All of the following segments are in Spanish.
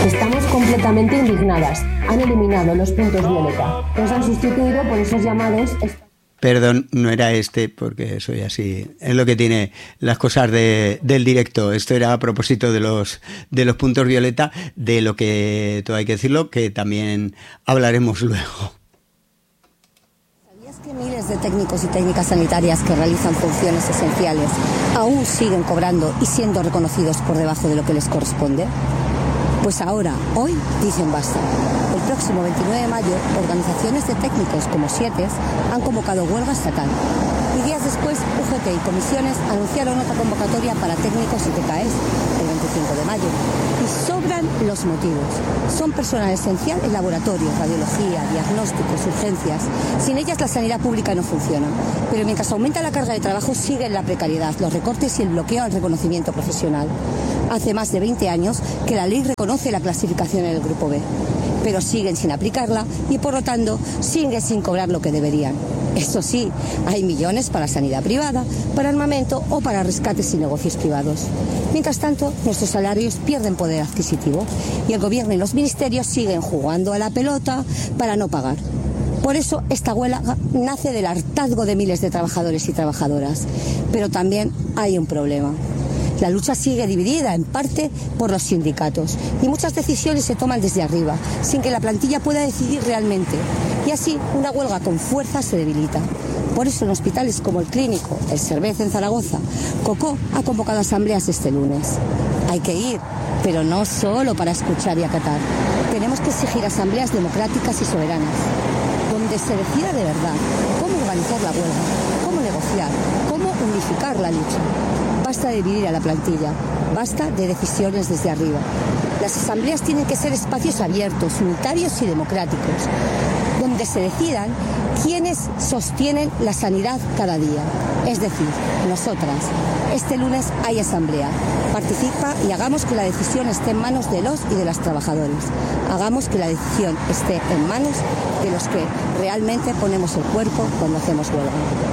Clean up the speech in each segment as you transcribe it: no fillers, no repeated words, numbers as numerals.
Estamos completamente indignadas. Han eliminado los puntos violeta. Los han sustituido por esos llamados... Perdón, no era porque soy así. Es lo que tiene las cosas del directo. Esto era a propósito de los puntos violeta, de lo que, todo hay que decirlo, que también hablaremos luego. ¿Sabías que miles de técnicos y técnicas sanitarias que realizan funciones esenciales aún siguen cobrando y siendo reconocidos por debajo de lo que les corresponde? Pues ahora, hoy, dicen basta. El próximo 29 de mayo, organizaciones de técnicos como SIETES han convocado huelga estatal. Y días después, UGT y comisiones anunciaron otra convocatoria para técnicos y TKEs el 25 de mayo. Y sobran los motivos. Son personal esencial en laboratorios, radiología, diagnósticos, urgencias. Sin ellas la sanidad pública no funciona. Pero mientras aumenta la carga de trabajo, sigue la precariedad, los recortes y el bloqueo al reconocimiento profesional. Hace más de 20 años que la ley reconoce la clasificación en el grupo B, pero siguen sin aplicarla y por lo tanto siguen sin cobrar lo que deberían. Eso sí, hay millones para sanidad privada, para armamento o para rescates y negocios privados. Mientras tanto, nuestros salarios pierden poder adquisitivo y el gobierno y los ministerios siguen jugando a la pelota para no pagar. Por eso esta huelga nace del hartazgo de miles de trabajadores y trabajadoras. Pero también hay un problema. La lucha sigue dividida, en parte, por los sindicatos. Y muchas decisiones se toman desde arriba, sin que la plantilla pueda decidir realmente. Y así, una huelga con fuerza se debilita. Por eso, en hospitales como el Clínico, el Servez en Zaragoza, COCO ha convocado asambleas este lunes. Hay que ir, pero no solo para escuchar y acatar. Tenemos que exigir asambleas democráticas y soberanas, donde se decida de verdad cómo organizar la huelga, cómo negociar, cómo unificar la lucha. Basta de dividir a la plantilla, basta de decisiones desde arriba. Las asambleas tienen que ser espacios abiertos, unitarios y democráticos, donde se decidan quiénes sostienen la sanidad cada día. Es decir, nosotras. Este lunes hay asamblea. Participa y hagamos que la decisión esté en manos de los y de las trabajadores. Hagamos que la decisión esté en manos de los que realmente ponemos el cuerpo cuando hacemos huelga.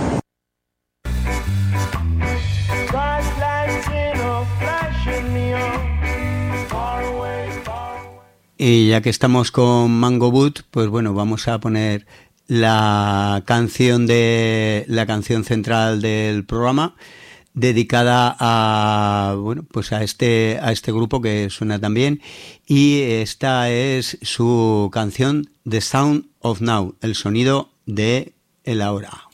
Y ya que estamos con Mango Boot, pues bueno, vamos a poner la canción central del programa, dedicada a este grupo que suena tan bien, y esta es su canción The Sound of Now, el sonido de el ahora.